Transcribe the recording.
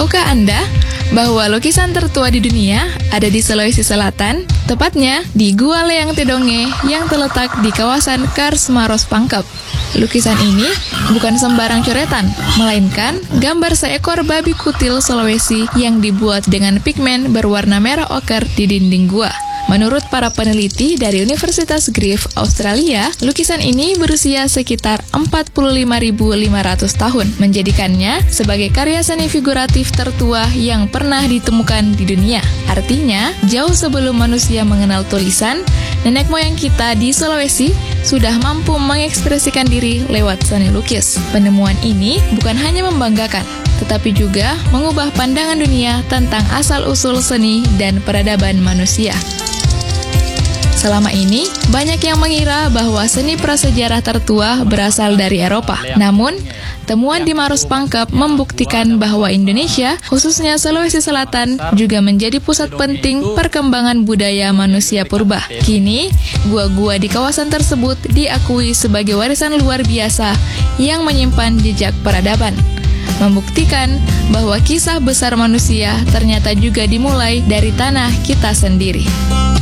Tahukah Anda bahwa lukisan tertua di dunia ada di Sulawesi Selatan, tepatnya di Gua Leang Tedonge yang terletak di kawasan Kars Maros Pangkep. Lukisan ini bukan sembarang coretan, melainkan gambar seekor babi kutil Sulawesi yang dibuat dengan pigmen berwarna merah oker di dinding gua. Menurut para peneliti dari Universitas Griffith, Australia, lukisan ini berusia sekitar 45.500 tahun, menjadikannya sebagai karya seni figuratif tertua yang pernah ditemukan di dunia. Artinya, jauh sebelum manusia mengenal tulisan, nenek moyang kita di Sulawesi sudah mampu mengekspresikan diri lewat seni lukis. Penemuan ini bukan hanya membanggakan, tetapi juga mengubah pandangan dunia tentang asal-usul seni dan peradaban manusia. Selama ini, banyak yang mengira bahwa seni prasejarah tertua berasal dari Eropa. Namun, temuan di Maros Pangkep membuktikan bahwa Indonesia, khususnya Sulawesi Selatan, juga menjadi pusat penting perkembangan budaya manusia purba. Kini, gua-gua di kawasan tersebut diakui sebagai warisan luar biasa yang menyimpan jejak peradaban, membuktikan bahwa kisah besar manusia ternyata juga dimulai dari tanah kita sendiri.